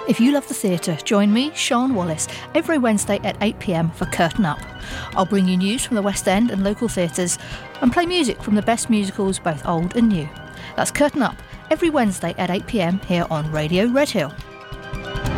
If you love the theatre, join me, Sian Wallace, every Wednesday at 8 p.m. for Curtain Up. I'll bring you news from the West End and local theatres and play music from the best musicals, both old and new. That's Curtain Up, every Wednesday at 8 p.m. here on Radio Redhill.